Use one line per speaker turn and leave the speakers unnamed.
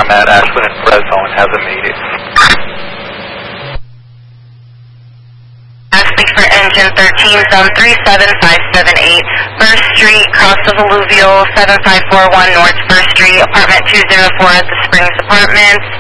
at Ashland and Fresno and hasn't made it.
Asking for engine 13, zone 37578, 1st Street, cross of Alluvial, 7541 North 1st Street, apartment 204 at the Springs Apartments.